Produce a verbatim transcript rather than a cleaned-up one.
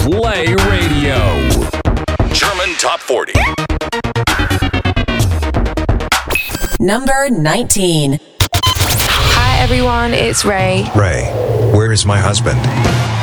Play Radio. German Top forty. Number nineteen. Hi everyone, it's Ray. Ray, where is my husband?